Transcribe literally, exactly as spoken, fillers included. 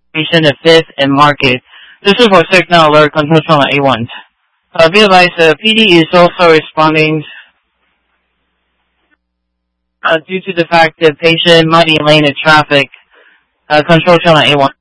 Station, the fifth, and Market. This is for Signal Alert Control Channel A one. Uh, be advised, uh, P D is also responding uh, due to the fact that patient might be in lane of traffic. Uh, Control Channel A one.